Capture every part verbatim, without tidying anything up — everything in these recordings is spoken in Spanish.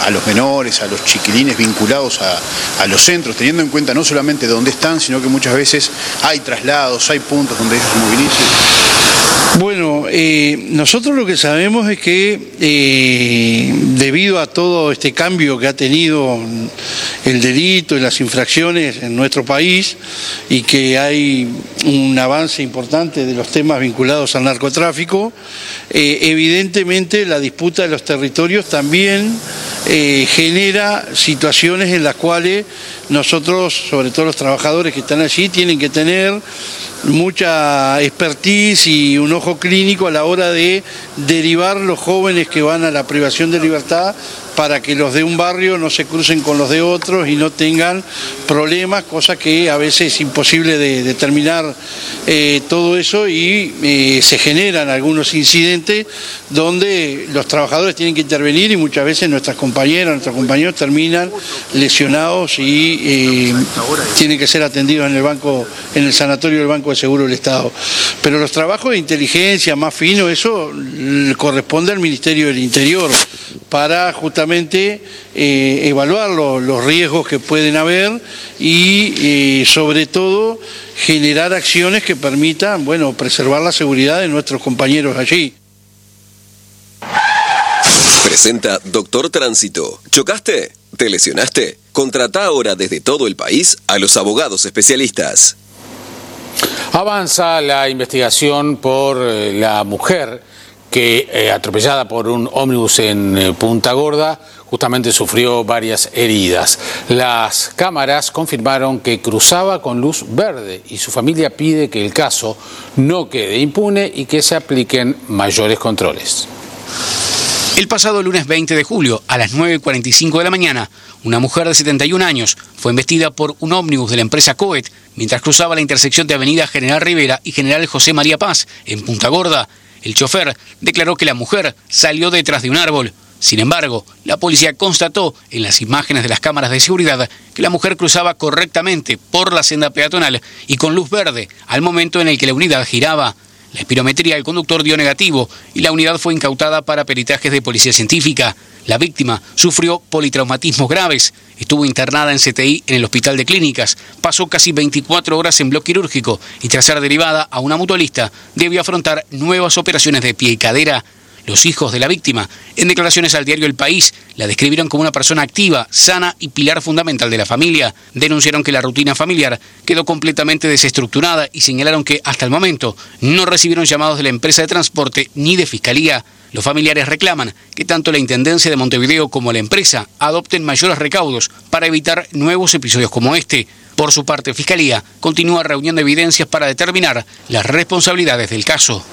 a los menores, a los chiquilines vinculados a, a los centros, teniendo en cuenta no solamente dónde están, sino que muchas veces hay traslados, hay puntos donde ellos se movilizan? Bueno, eh, nosotros lo que sabemos es que eh, debido a todo este cambio que ha tenido el delito y las infracciones en nuestro país y que hay un avance importante de los temas vinculados al narcotráfico, eh, evidentemente la disputa de los territorios también eh, genera situaciones en las cuales nosotros, sobre todo los trabajadores que están allí, tienen que tener mucha expertise y un ojo clínico a la hora de derivar los jóvenes que van a la privación de libertad para que los de un barrio no se crucen con los de otros y no tengan problemas, cosa que a veces es imposible de determinar eh, todo eso y eh, se generan algunos incidentes donde los trabajadores tienen que intervenir y muchas veces nuestras compañeras, nuestros compañeros terminan lesionados y eh, tienen que ser atendidos en el banco, en el sanatorio del Banco de Seguro del Estado. Pero los trabajos de inteligencia más finos, eso corresponde al Ministerio del Interior para justamente eh, evaluar lo, los riesgos que pueden haber y eh, sobre todo generar acciones que permitan, bueno, preservar la seguridad de nuestros compañeros allí. Presenta Doctor Tránsito. ¿Chocaste? ¿Te lesionaste? Contratá ahora desde todo el país a los abogados especialistas. Avanza la investigación por eh, la mujer que, eh, atropellada por un ómnibus en eh, Punta Gorda, justamente sufrió varias heridas. Las cámaras confirmaron que cruzaba con luz verde y su familia pide que el caso no quede impune y que se apliquen mayores controles. El pasado lunes veinte de julio, a las nueve y cuarenta y cinco de la mañana, una mujer de setenta y un años fue embestida por un ómnibus de la empresa Coet mientras cruzaba la intersección de Avenida General Rivera y General José María Paz, en Punta Gorda. El chofer declaró que la mujer salió detrás de un árbol. Sin embargo, la policía constató en las imágenes de las cámaras de seguridad que la mujer cruzaba correctamente por la senda peatonal y con luz verde al momento en el que la unidad giraba. La espirometría del conductor dio negativo y la unidad fue incautada para peritajes de policía científica. La víctima sufrió politraumatismos graves, estuvo internada en C T I en el Hospital de Clínicas, pasó casi veinticuatro horas en bloque quirúrgico y tras ser derivada a una mutualista debió afrontar nuevas operaciones de pie y cadera. Los hijos de la víctima, en declaraciones al diario El País, la describieron como una persona activa, sana y pilar fundamental de la familia. Denunciaron que la rutina familiar quedó completamente desestructurada y señalaron que, hasta el momento, no recibieron llamados de la empresa de transporte ni de fiscalía. Los familiares reclaman que tanto la Intendencia de Montevideo como la empresa adopten mayores recaudos para evitar nuevos episodios como este. Por su parte, Fiscalía continúa reuniendo evidencias para determinar las responsabilidades del caso.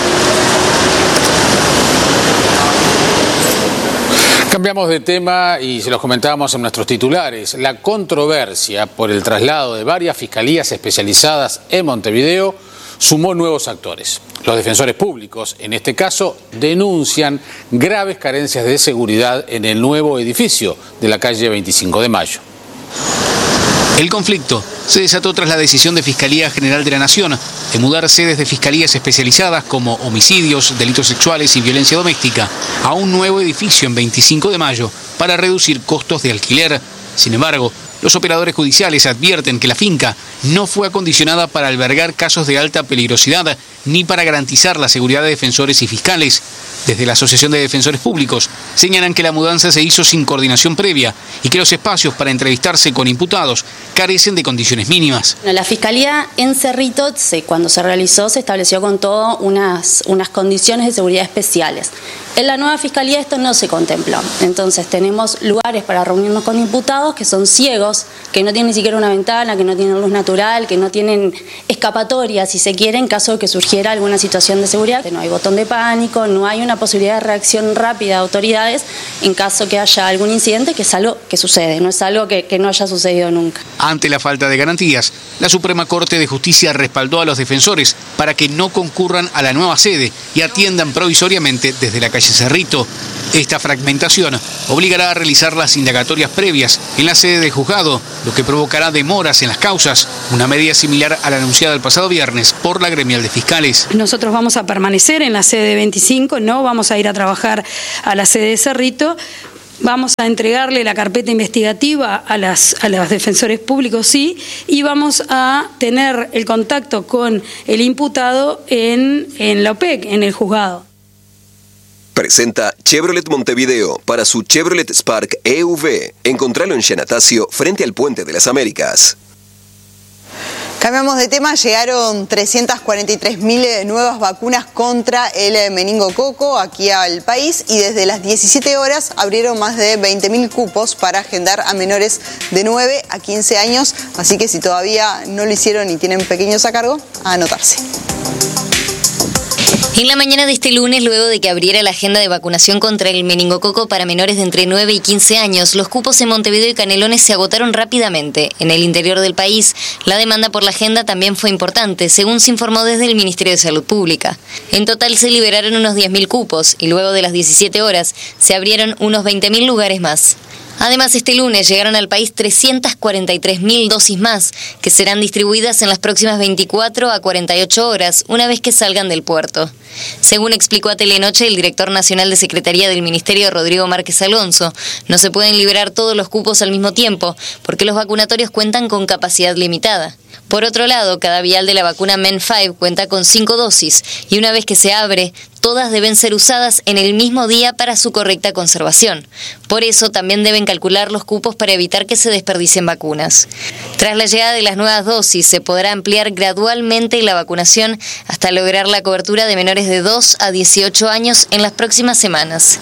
Cambiamos de tema y se los comentábamos en nuestros titulares. La controversia por el traslado de varias fiscalías especializadas en Montevideo sumó nuevos actores. Los defensores públicos, en este caso, denuncian graves carencias de seguridad en el nuevo edificio de la calle veinticinco de mayo. El conflicto se desató tras la decisión de Fiscalía General de la Nación de mudar sedes de fiscalías especializadas como homicidios, delitos sexuales y violencia doméstica a un nuevo edificio en veinticinco de mayo para reducir costos de alquiler. Sin embargo, los operadores judiciales advierten que la finca no fue acondicionada para albergar casos de alta peligrosidad ni para garantizar la seguridad de defensores y fiscales. Desde la Asociación de Defensores Públicos señalan que la mudanza se hizo sin coordinación previa y que los espacios para entrevistarse con imputados carecen de condiciones mínimas. La Fiscalía en Cerrito, cuando se realizó, se estableció con todo unas, unas condiciones de seguridad especiales. En la nueva Fiscalía esto no se contempló. Entonces tenemos lugares para reunirnos con imputados que son ciegos, que no tienen ni siquiera una ventana, que no tienen luz natural, que no tienen escapatoria, si se quiere, en caso de que surgiera alguna situación de seguridad. No hay botón de pánico, no hay una posibilidad de reacción rápida de autoridades en caso que haya algún incidente, que es algo que sucede, no es algo que, que no haya sucedido nunca. Ante la falta de garantías, la Suprema Corte de Justicia respaldó a los defensores para que no concurran a la nueva sede y atiendan provisoriamente desde la calle Cerrito. Esta fragmentación obligará a realizar las indagatorias previas en la sede del juzgado, lo que provocará demoras en las causas, una medida similar a la anunciada el pasado viernes por la gremial de fiscales. Nosotros vamos a permanecer en la sede veinticinco, no vamos a ir a trabajar a la sede de Cerrito, Vamos a entregarle la carpeta investigativa a, las, a los defensores públicos, sí, y vamos a tener el contacto con el imputado en, en la O P E C, en el juzgado. Presenta Chevrolet Montevideo para su Chevrolet Spark E V. Encontralo en Yanatacio, frente al Puente de las Américas. Cambiamos de tema, llegaron trescientas cuarenta y tres mil nuevas vacunas contra el meningococo aquí al país y desde las diecisiete horas abrieron más de veinte mil cupos para agendar a menores de nueve a quince años, así que si todavía no lo hicieron y tienen pequeños a cargo, a anotarse. En la mañana de este lunes, luego de que abriera la agenda de vacunación contra el meningococo para menores de entre nueve y quince años, los cupos en Montevideo y Canelones se agotaron rápidamente. En el interior del país, la demanda por la agenda también fue importante, según se informó desde el Ministerio de Salud Pública. En total se liberaron unos diez mil cupos y luego de las diecisiete horas se abrieron unos veinte mil lugares más. Además, este lunes llegaron al país trescientas cuarenta y tres mil dosis más, que serán distribuidas en las próximas veinticuatro a cuarenta y ocho horas, una vez que salgan del puerto. Según explicó a Telenoche el director nacional de Secretaría del Ministerio, Rodrigo Márquez Alonso, no se pueden liberar todos los cupos al mismo tiempo, porque los vacunatorios cuentan con capacidad limitada. Por otro lado, cada vial de la vacuna Men cinco cuenta con cinco dosis, y una vez que se abre, todas deben ser usadas en el mismo día para su correcta conservación. Por eso también deben calcular los cupos para evitar que se desperdicien vacunas. Tras la llegada de las nuevas dosis, se podrá ampliar gradualmente la vacunación hasta lograr la cobertura de menores de dos a dieciocho años en las próximas semanas.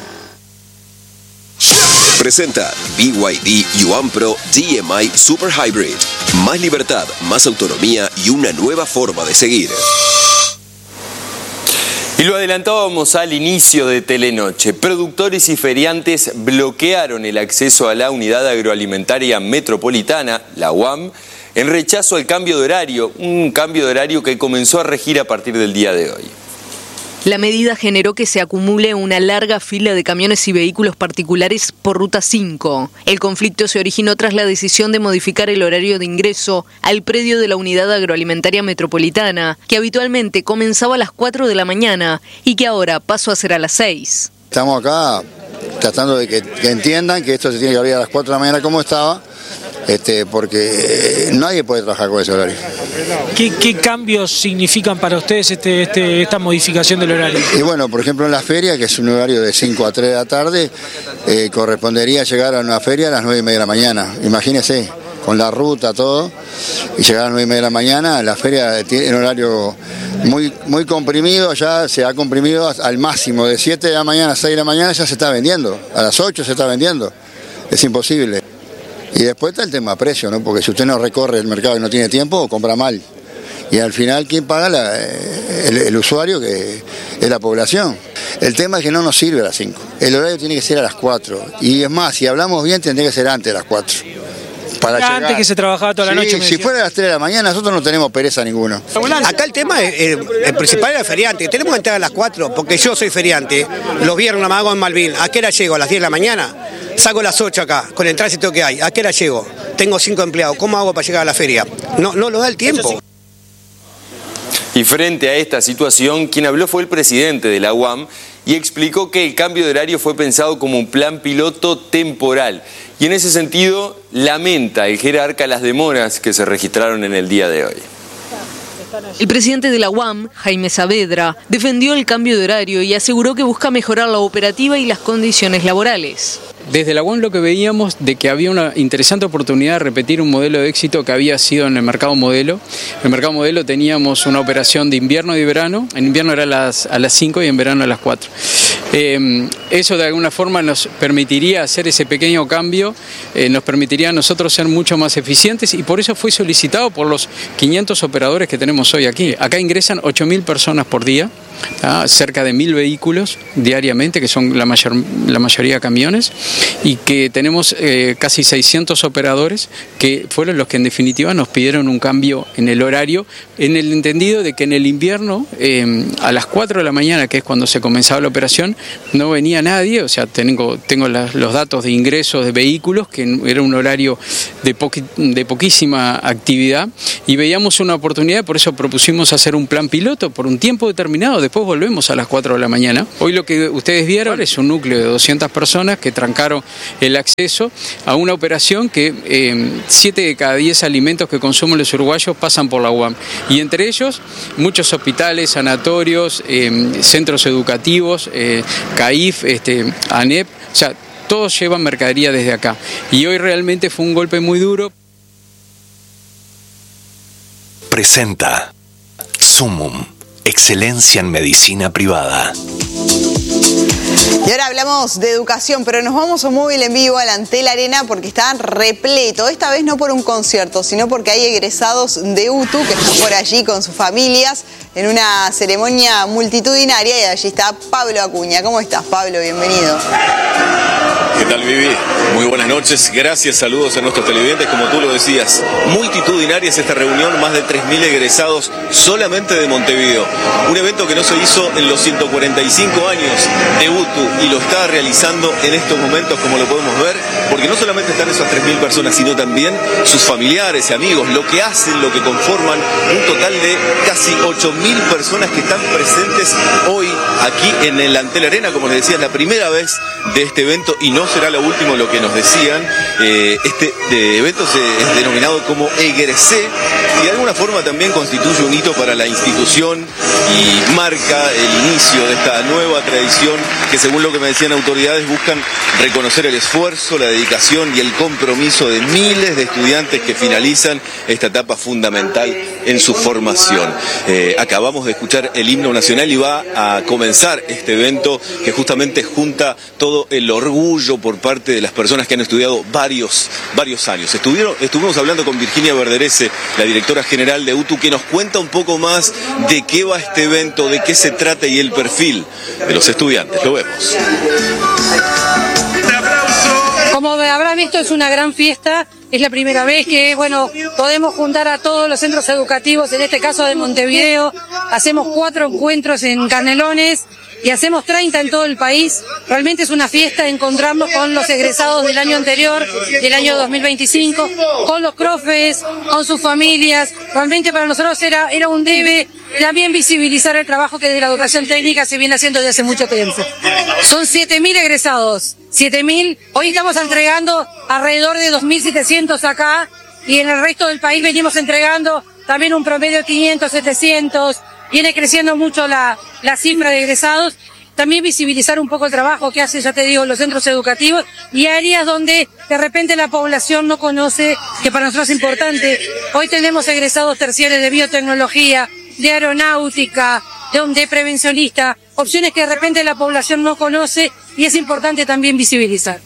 Presenta B Y D Yuan Pro D M I Super Hybrid. Más libertad, más autonomía y una nueva forma de seguir. Y lo adelantábamos al inicio de Telenoche. Productores y feriantes bloquearon el acceso a la Unidad Agroalimentaria Metropolitana, la U A M, en rechazo al cambio de horario, un cambio de horario que comenzó a regir a partir del día de hoy. La medida generó que se acumule una larga fila de camiones y vehículos particulares por Ruta cinco. El conflicto se originó tras la decisión de modificar el horario de ingreso al predio de la Unidad Agroalimentaria Metropolitana, que habitualmente comenzaba a las cuatro de la mañana y que ahora pasó a ser a las seis. Estamos acá tratando de que, que entiendan que esto se tiene que abrir a las cuatro de la mañana como estaba, este, porque nadie puede trabajar con ese horario. ¿Qué, qué cambios significan para ustedes este, este, esta modificación del horario? Y bueno, por ejemplo en la feria, que es un horario de cinco a tres de la tarde, eh, correspondería llegar a una feria a las nueve y media de la mañana. Imagínense, con la ruta, todo, y llegar a las nueve y media de la mañana, la feria tiene un horario muy, muy comprimido, ya se ha comprimido al máximo, de siete de la mañana a seis de la mañana ya se está vendiendo, a las ocho se está vendiendo, es imposible. Y después está el tema precio, ¿no? Porque si usted no recorre el mercado y no tiene tiempo, compra mal. Y al final, ¿quién paga? La, el, el usuario, que es la población. El tema es que no nos sirve a las cinco. El horario tiene que ser a las cuatro. Y es más, si hablamos bien, tendría que ser antes de las cuatro. Para Antes llegar. que se trabajaba toda la Sí, noche. si fuera a las tres de la mañana, nosotros no tenemos pereza ninguno. Acá el tema, el, el principal es el feriante. Tenemos que entrar a las cuatro, porque yo soy feriante. Los viernes me hago en Malvin. ¿A qué hora llego? ¿A las diez de la mañana? Salgo a las ocho acá, con el tránsito que hay. ¿A qué hora llego? Tengo cinco empleados. ¿Cómo hago para llegar a la feria? No, no lo da el tiempo. Y frente a esta situación, quien habló fue el presidente de la U A M y explicó que el cambio de horario fue pensado como un plan piloto temporal. Y en ese sentido, lamenta el jerarca las demoras que se registraron en el día de hoy. El presidente de la U A M, Jaime Saavedra, defendió el cambio de horario y aseguró que busca mejorar la operativa y las condiciones laborales. Desde la U A M lo que veíamos de que había una interesante oportunidad de repetir un modelo de éxito que había sido en el mercado modelo. En el mercado modelo teníamos una operación de invierno y de verano. En invierno era a las, a las cinco y en verano a las cuatro. Eh, eso de alguna forma nos permitiría hacer ese pequeño cambio, eh, nos permitiría a nosotros ser mucho más eficientes y por eso fue solicitado por los quinientos operadores que tenemos hoy aquí. Acá ingresan ocho mil personas por día, ¿tá? Cerca de mil vehículos diariamente, que son la, mayor, la mayoría camiones, y que tenemos eh, casi seiscientos operadores que fueron los que en definitiva nos pidieron un cambio en el horario, en el entendido de que en el invierno eh, a las cuatro de la mañana, que es cuando se comenzaba la operación, no venía nadie, o sea, tengo, tengo las, los datos de ingresos de vehículos, que era un horario de, poqui, de poquísima actividad, y veíamos una oportunidad, por eso propusimos hacer un plan piloto por un tiempo determinado, después volvemos a las cuatro de la mañana. Hoy lo que ustedes vieron es un núcleo de doscientas personas que trancaron el acceso a una operación que eh, siete de cada diez alimentos que consumen los uruguayos pasan por la U A M. Y entre ellos, muchos hospitales, sanatorios, eh, centros educativos, eh, CAIF, este, ANEP, o sea, todos llevan mercadería desde acá. Y hoy realmente fue un golpe muy duro. Presenta Sumum, excelencia en medicina privada. Y ahora hablamos de educación, pero nos vamos a un móvil en vivo a la Antel Arena porque está repleto. Esta vez no por un concierto, sino porque hay egresados de U T U que están por allí con sus familias en una ceremonia multitudinaria y allí está Pablo Acuña. ¿Cómo estás, Pablo? Bienvenido. ¿Qué tal, Vivi? Muy buenas noches. Gracias, saludos a nuestros televidentes. Como tú lo decías, multitudinaria es esta reunión, más de tres mil egresados solamente de Montevideo. Un evento que no se hizo en los ciento cuarenta y cinco años de U T U y lo está realizando en estos momentos, como lo podemos ver, porque no solamente están esas tres mil personas, sino también sus familiares y amigos, lo que hacen, lo que conforman un total de casi ocho mil personas que están presentes hoy aquí en el Antel Arena. Como les decía, es la primera vez de este evento y no será lo último, lo que nos decían. Eh, este de evento se, es denominado como Egresé y de alguna forma también constituye un hito para la institución y marca el inicio de esta nueva tradición que, según lo que me decían autoridades, buscan reconocer el esfuerzo, la dedicación y el compromiso de miles de estudiantes que finalizan esta etapa fundamental en su formación. Eh, acabamos de escuchar el himno nacional y va a comenzar este evento que justamente junta todo el orgullo por parte de las personas que han estudiado varios, varios años. Estuvieron, estuvimos hablando con Virginia Verderese, la directora general de U T U, que nos cuenta un poco más de qué va este evento, de qué se trata y el perfil de los estudiantes. Lo vemos. Como habrás visto, es una gran fiesta. Es la primera vez que, bueno, podemos juntar a todos los centros educativos, en este caso de Montevideo. Hacemos cuatro encuentros en Canelones y hacemos treinta en todo el país. Realmente es una fiesta encontrarnos con los egresados del año anterior, del año dos mil veinticinco, con los profes, con sus familias. Realmente para nosotros era, era un debe también visibilizar el trabajo que desde la educación técnica se viene haciendo desde hace mucho tiempo. Son siete mil egresados, siete mil. Hoy estamos entregando alrededor de dos mil setecientos acá y en el resto del país venimos entregando también un promedio de quinientos, setecientos. Viene creciendo mucho la, la cifra de egresados. También visibilizar un poco el trabajo que hacen, ya te digo, los centros educativos y áreas donde de repente la población no conoce, que para nosotros es importante. Hoy tenemos egresados terciarios de biotecnología, de aeronáutica, de, de prevencionista, opciones que de repente la población no conoce y es importante también visibilizar.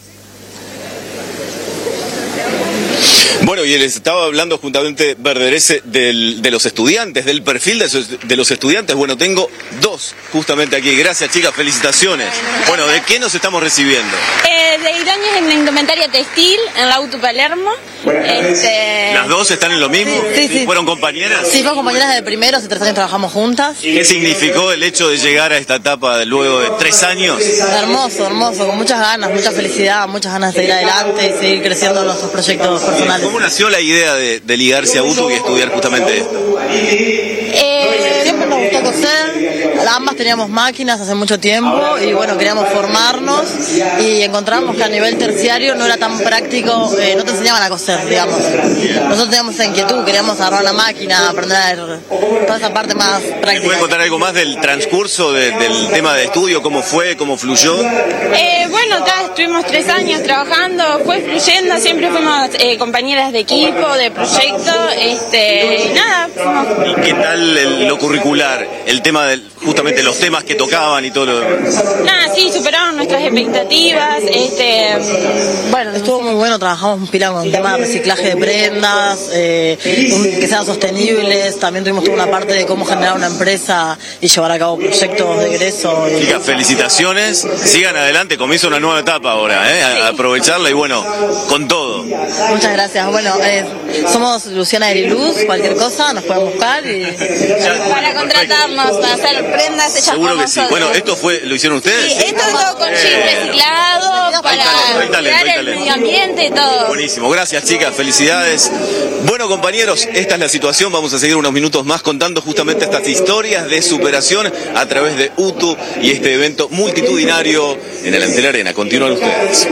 Bueno, y les estaba hablando juntamente Verderese del, de los estudiantes, del perfil de, sus, de los estudiantes. Bueno, tengo dos justamente aquí. Gracias, chicas, felicitaciones. Bueno, ¿de qué nos estamos recibiendo? Eh, de Idoneas en la indumentaria textil, en la U T U Palermo. Este... ¿Las dos están en lo mismo? Sí, sí. ¿Fueron compañeras? Sí, fuimos compañeras de primero, hace tres años trabajamos juntas. ¿Qué significó el hecho de llegar a esta etapa luego de tres años? Hermoso, hermoso, con muchas ganas, mucha felicidad, muchas ganas de seguir adelante y seguir creciendo nuestros proyectos personales. ¿Cómo nació la idea de, de ligarse a U T U y estudiar justamente esto? Eh, siempre nos gustó coser, ambas teníamos máquinas hace mucho tiempo y bueno, queríamos formarnos y encontramos que a nivel terciario no era tan práctico, eh, no te enseñaban a coser, digamos. Nosotros teníamos esa inquietud, queríamos agarrar una máquina, aprender toda esa parte más práctica. ¿Me puede contar algo más del transcurso de, del tema de estudio? ¿Cómo fue? ¿Cómo fluyó? Eh, bueno, acá estuvimos tres años trabajando, fue fluyendo, siempre fuimos eh, compañeras de equipo, de proyecto, este, y nada. Fuimos... ¿Y qué tal el, lo curricular? El tema del, justamente los temas que tocaban y todo lo... Nada, sí, superaron nuestras expectativas, este, bueno, estuvo muy bueno, trabajamos un pila con el tema de reciclaje de prendas, eh, que sean sostenibles, también tuvimos toda una parte de cómo generar una empresa y llevar a cabo proyectos de egreso. Y... Chicas, felicitaciones, sigan adelante, comienza una nueva etapa ahora, ¿eh? A, a aprovecharla y bueno, con todo. Muchas gracias, bueno, eh, somos Luciana Eriluz, cualquier cosa nos pueden buscar y... Ya, para contratarnos, para hacer viviendas hechas Seguro por que sí. nosotros. Bueno, ¿esto fue, lo hicieron ustedes? Sí, esto es todo con chip reciclado para talento, cuidar hay el talento. medio ambiente y todo. Buenísimo, gracias chicas, felicidades. Bueno compañeros, esta es la situación, vamos a seguir unos minutos más contando justamente estas historias de superación a través de U T U y este evento multitudinario en el Antel Arena. Continúan ustedes.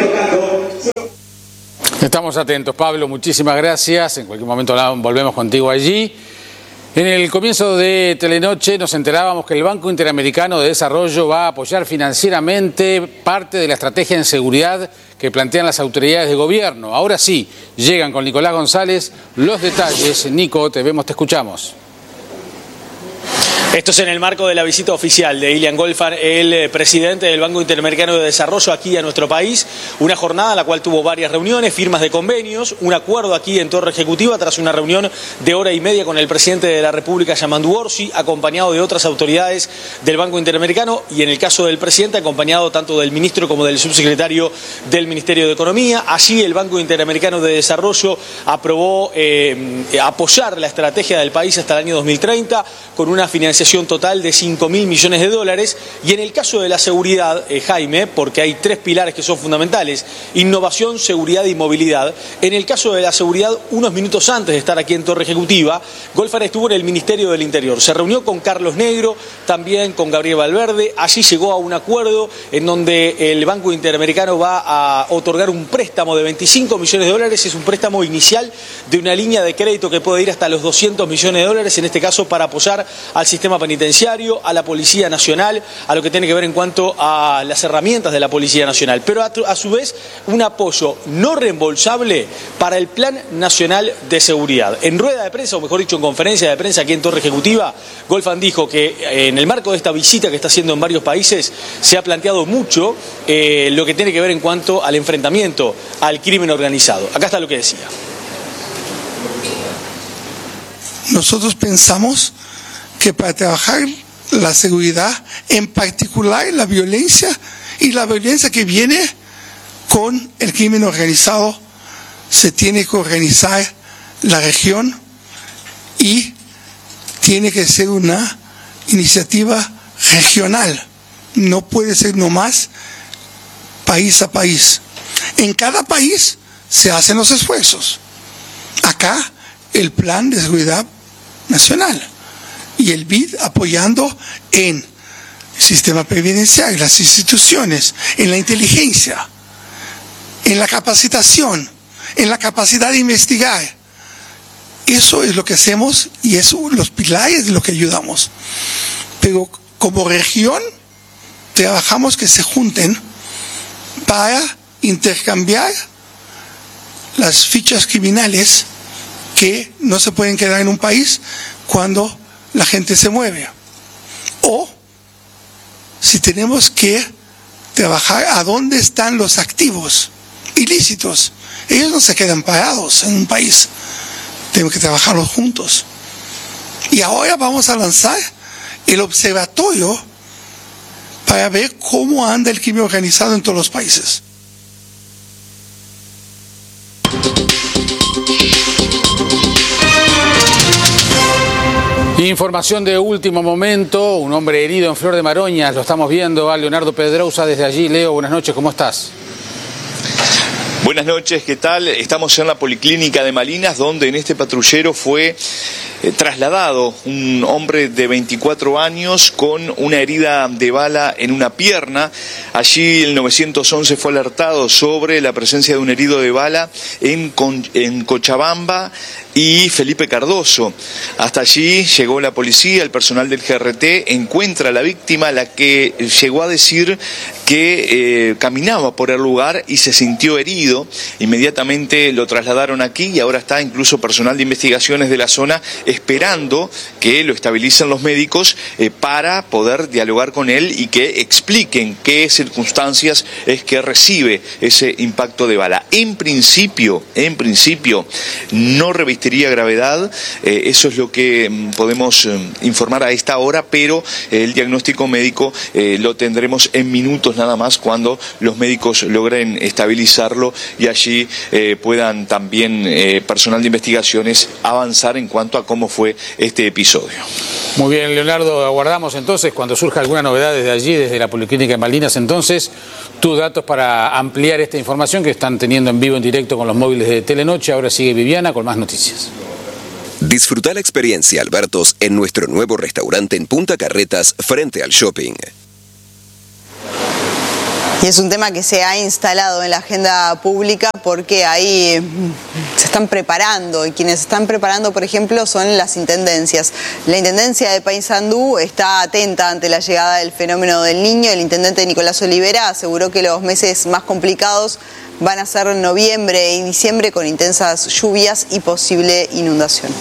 Estamos atentos, Pablo, muchísimas gracias. En cualquier momento volvemos contigo allí. En el comienzo de Telenoche nos enterábamos que el Banco Interamericano de Desarrollo va a apoyar financieramente parte de la estrategia en seguridad que plantean las autoridades de gobierno. Ahora sí, llegan con Nicolás González los detalles. Nico, te vemos, te escuchamos. Esto es en el marco de la visita oficial de Ilian Goldfarb, el presidente del Banco Interamericano de Desarrollo aquí a nuestro país. Una jornada en la cual tuvo varias reuniones, firmas de convenios, un acuerdo aquí en Torre Ejecutiva tras una reunión de hora y media con el presidente de la República, Yamandu Orsi, acompañado de otras autoridades del Banco Interamericano y en el caso del presidente acompañado tanto del ministro como del subsecretario del Ministerio de Economía. Allí el Banco Interamericano de Desarrollo aprobó eh, apoyar la estrategia del país hasta el año dos mil treinta con una financiación total de cinco mil millones de dólares y en el caso de la seguridad, eh, Jaime, porque hay tres pilares que son fundamentales, innovación, seguridad y movilidad. En el caso de la seguridad, unos minutos antes de estar aquí en Torre Ejecutiva, Goldfarb estuvo en el Ministerio del Interior, se reunió con Carlos Negro, también con Gabriel Valverde, allí llegó a un acuerdo en donde el Banco Interamericano va a otorgar un préstamo de veinticinco millones de dólares, es un préstamo inicial de una línea de crédito que puede ir hasta los doscientos millones de dólares, en este caso para apoyar al sistema penitenciario, a la Policía Nacional, a lo que tiene que ver en cuanto a las herramientas de la Policía Nacional, pero a, a su vez un apoyo no reembolsable para el Plan Nacional de Seguridad. En rueda de prensa, o mejor dicho en conferencia de prensa aquí en Torre Ejecutiva, Goldfarb dijo que en el marco de esta visita que está haciendo en varios países se ha planteado mucho eh, lo que tiene que ver en cuanto al enfrentamiento al crimen organizado. Acá está lo que decía. Nosotros pensamos que para trabajar la seguridad, en particular la violencia y la violencia que viene con el crimen organizado, se tiene que organizar la región y tiene que ser una iniciativa regional, no puede ser nomás país a país. En cada país se hacen los esfuerzos. Acá el Plan de Seguridad Nacional y el B I D apoyando en el sistema previdenciario, las instituciones, en la inteligencia, en la capacitación, en la capacidad de investigar. Eso es lo que hacemos y es los pilares de lo que ayudamos. Pero como región trabajamos que se junten para intercambiar las fichas criminales que no se pueden quedar en un país cuando la gente se mueve. O si tenemos que trabajar a dónde están los activos ilícitos. Ellos no se quedan parados en un país. Tenemos que trabajarlos juntos. Y ahora vamos a lanzar el observatorio para ver cómo anda el crimen organizado en todos los países. Información de último momento, un hombre herido en Flor de Maroñas, lo estamos viendo a Leonardo Pedrosa desde allí. Leo, buenas noches, ¿cómo estás? Buenas noches, ¿qué tal? Estamos en la Policlínica de Malinas, donde en este patrullero fue eh, trasladado un hombre de veinticuatro años con una herida de bala en una pierna. Allí el nueve once fue alertado sobre la presencia de un herido de bala en, Con, en Cochabamba y Felipe Cardoso. Hasta allí llegó la policía, el personal del G R T encuentra a la víctima, la que llegó a decir que eh, caminaba por el lugar y se sintió herido. Inmediatamente lo trasladaron aquí y ahora está incluso personal de investigaciones de la zona esperando que lo estabilicen los médicos eh, para poder dialogar con él y que expliquen qué circunstancias es que recibe ese impacto de bala. En principio, en principio, no revestiría gravedad, eh, eso es lo que mm, podemos eh, informar a esta hora, pero eh, el diagnóstico médico eh, lo tendremos en minutos nada más cuando los médicos logren estabilizarlo y allí eh, puedan también eh, personal de investigaciones avanzar en cuanto a cómo cómo fue este episodio. Muy bien, Leonardo, aguardamos entonces cuando surja alguna novedad desde allí, desde la Policlínica de Malvinas, entonces tus datos para ampliar esta información que están teniendo en vivo, en directo con los móviles de Telenoche. Ahora sigue Viviana con más noticias. Disfruta la experiencia Albertos en nuestro nuevo restaurante en Punta Carretas frente al shopping. Y es un tema que se ha instalado en la agenda pública porque ahí se están preparando, y quienes se están preparando, por ejemplo, son las intendencias. La Intendencia de Paysandú está atenta ante la llegada del fenómeno del Niño. El intendente Nicolás Olivera aseguró que los meses más complicados van a ser noviembre y diciembre, con intensas lluvias y posible inundación.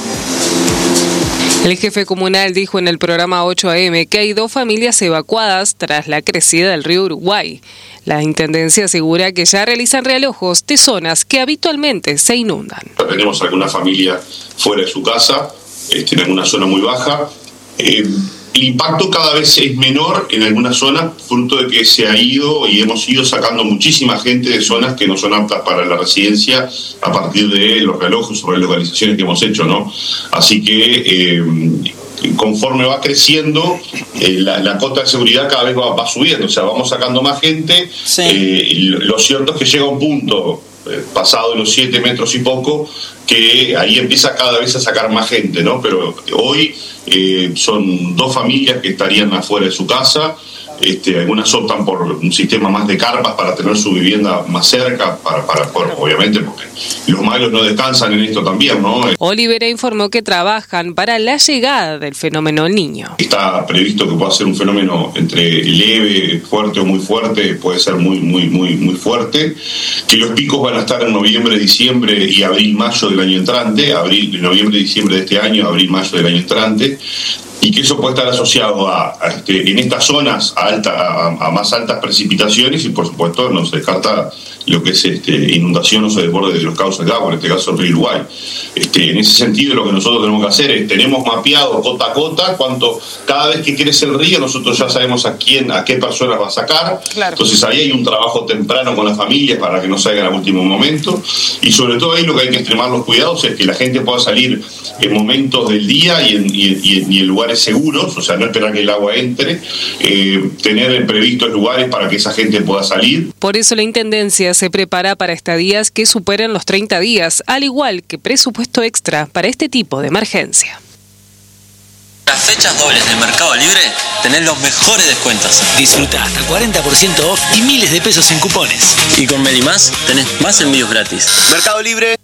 El jefe comunal dijo en el programa ocho A M que hay dos familias evacuadas tras la crecida del río Uruguay. La intendencia asegura que ya realizan realojos de zonas que habitualmente se inundan. Tenemos alguna familia fuera de su casa, este, en alguna zona muy baja. Eh, el impacto cada vez es menor en algunas zonas, fruto de que se ha ido y hemos ido sacando muchísima gente de zonas que no son aptas para la residencia a partir de los relojos o relocalizaciones que hemos hecho, ¿no? Así que eh, conforme va creciendo, eh, la, la cota de seguridad cada vez va, va subiendo, o sea, vamos sacando más gente. Sí. Eh, lo cierto es que llega un punto, eh, pasado los siete metros y poco, que ahí empieza cada vez a sacar más gente, ¿no? Pero hoy eh, son dos familias que estarían afuera de su casa. Este, algunas optan por un sistema más de carpas para tener su vivienda más cerca, para, para, por, obviamente porque los magos no descansan en esto también, ¿no? Olivera informó que trabajan para la llegada del fenómeno El Niño. Está previsto que pueda ser un fenómeno entre leve, fuerte o muy fuerte, puede ser muy, muy, muy, muy fuerte, que los picos van a estar en noviembre, diciembre y abril, mayo del año entrante, abril, noviembre, diciembre de este año, abril, mayo del año entrante. Y que eso puede estar asociado a, a este, en estas zonas a, alta, a, a más altas precipitaciones y por supuesto no se descarta lo que es este, inundaciones o desborde de los cauces de agua, en este caso el río Uruguay. Este, en ese sentido lo que nosotros tenemos que hacer es, tenemos mapeado cota a cota cuánto, cada vez que crece el río nosotros ya sabemos a quién, a qué personas va a sacar. Claro. Entonces ahí hay un trabajo temprano con las familias para que no salgan al último momento, y sobre todo ahí lo que hay que extremar los cuidados es que la gente pueda salir en momentos del día y en, y, y, y en lugares seguros, o sea, no esperar que el agua entre, eh, tener previstos lugares para que esa gente pueda salir. Por eso la Intendencia se prepara para estadías que superen los treinta días, al igual que presupuesto extra para este tipo de emergencia. Las fechas dobles del Mercado Libre tenés los mejores descuentos. Disfruta hasta cuarenta por ciento off y miles de pesos en cupones. Y con Melimás tenés más envíos gratis. Mercado Libre.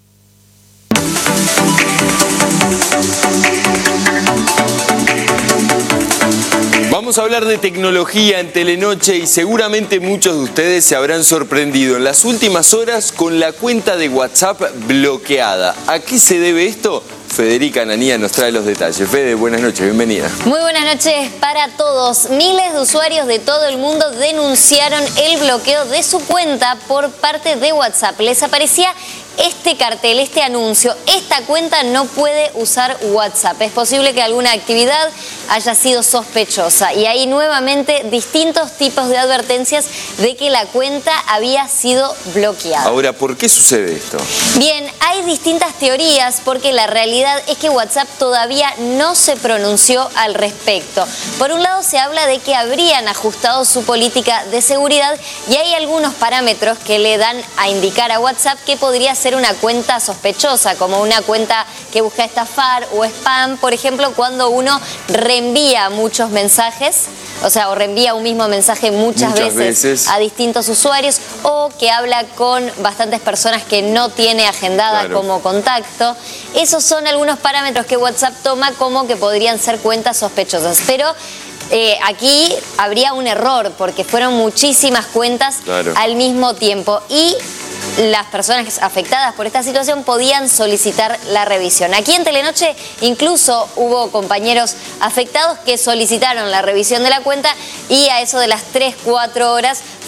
Vamos a hablar de tecnología en Telenoche y seguramente muchos de ustedes se habrán sorprendido en las últimas horas con la cuenta de WhatsApp bloqueada. ¿A qué se debe esto? Federica Ananía nos trae los detalles. Fede, buenas noches, bienvenida. Muy buenas noches para todos. Miles de usuarios de todo el mundo denunciaron el bloqueo de su cuenta por parte de WhatsApp. Les aparecía este cartel, este anuncio: esta cuenta no puede usar WhatsApp. Es posible que alguna actividad haya sido sospechosa. Y hay nuevamente distintos tipos de advertencias de que la cuenta había sido bloqueada. Ahora, ¿por qué sucede esto? Bien, hay distintas teorías porque la realidad es que WhatsApp todavía no se pronunció al respecto. Por un lado se habla de que habrían ajustado su política de seguridad y hay algunos parámetros que le dan a indicar a WhatsApp que podría ser una cuenta sospechosa, como una cuenta que busca estafar o spam, por ejemplo, cuando uno reenvía muchos mensajes, o sea, o reenvía un mismo mensaje muchas, muchas veces, veces a distintos usuarios, o que habla con bastantes personas que no tiene agendada claro. como contacto. Esos son algunos parámetros que WhatsApp toma como que podrían ser cuentas sospechosas, pero eh, aquí habría un error porque fueron muchísimas cuentas claro. al mismo tiempo y las personas afectadas por esta situación podían solicitar la revisión. Aquí en Telenoche incluso hubo compañeros afectados que solicitaron la revisión de la cuenta y a eso de las tres, cuatro horas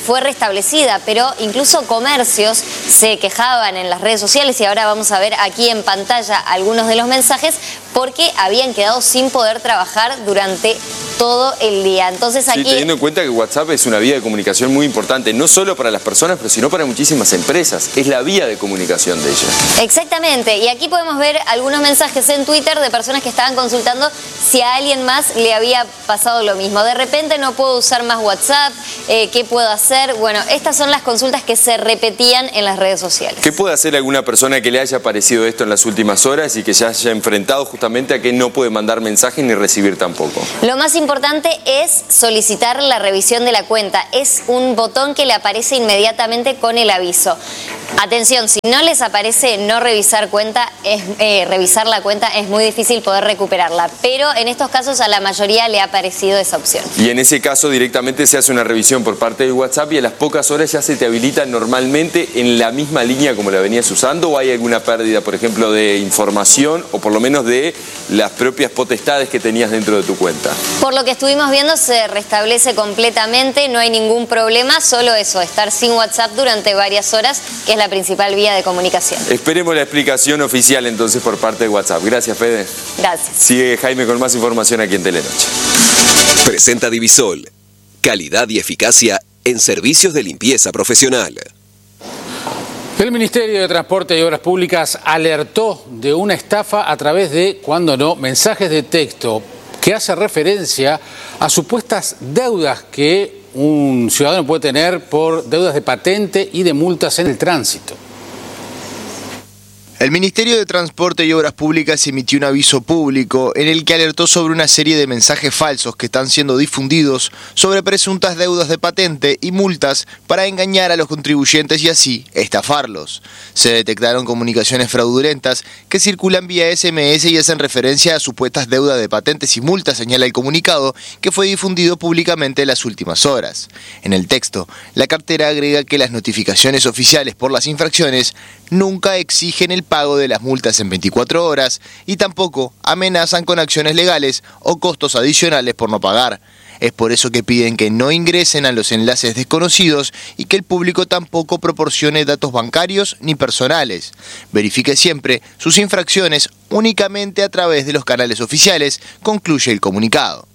fue restablecida, pero incluso comercios se quejaban en las redes sociales y ahora vamos a ver aquí en pantalla algunos de los mensajes porque habían quedado sin poder trabajar durante todo el día. Entonces aquí... Sí, teniendo en cuenta que WhatsApp es una vía de comunicación muy importante, no solo para las personas, pero sino para muchísimas empresas. Es la vía de comunicación de ellas. Exactamente, y aquí podemos ver algunos mensajes en Twitter de personas que estaban consultando si a alguien más le había pasado lo mismo. De repente no puedo usar más WhatsApp, eh, ¿qué puedo hacer? Bueno, estas son las consultas que se repetían en las redes sociales. ¿Qué puede hacer alguna persona que le haya parecido esto en las últimas horas y que ya haya enfrentado justamente a que no puede mandar mensajes ni recibir tampoco? Lo más importante es solicitar la revisión de la cuenta. Es un botón que le aparece inmediatamente con el aviso. Atención, si no les aparece no revisar cuenta, es, eh, revisar la cuenta es muy difícil poder recuperarla, pero en estos casos a la mayoría le ha aparecido esa opción. Y en ese caso directamente se hace una revisión por parte del WhatsApp y a las pocas horas ya se te habilita normalmente en la misma línea como la venías usando, o hay alguna pérdida, por ejemplo, de información o por lo menos de las propias potestades que tenías dentro de tu cuenta. Por lo que estuvimos viendo se restablece completamente, no hay ningún problema, solo eso, estar sin WhatsApp durante varias horas, que es la principal vía de comunicación. Esperemos la explicación oficial entonces por parte de WhatsApp. Gracias, Fede. Gracias. Sigue Jaime con más información aquí en Telenoche. Presenta Divisol. Calidad y eficacia en servicios de limpieza profesional. El Ministerio de Transporte y Obras Públicas alertó de una estafa a través de, cuando no, mensajes de texto que hace referencia a supuestas deudas que un ciudadano puede tener por deudas de patente y de multas en el tránsito. El Ministerio de Transporte y Obras Públicas emitió un aviso público en el que alertó sobre una serie de mensajes falsos que están siendo difundidos sobre presuntas deudas de patente y multas para engañar a los contribuyentes y así estafarlos. Se detectaron comunicaciones fraudulentas que circulan vía ese eme ese y hacen referencia a supuestas deudas de patentes y multas, señala el comunicado que fue difundido públicamente en las últimas horas. En el texto, la cartera agrega que las notificaciones oficiales por las infracciones nunca exigen el pago de las multas en veinticuatro horas y tampoco amenazan con acciones legales o costos adicionales por no pagar. Es por eso que piden que no ingresen a los enlaces desconocidos y que el público tampoco proporcione datos bancarios ni personales. Verifique siempre sus infracciones únicamente a través de los canales oficiales, concluye el comunicado.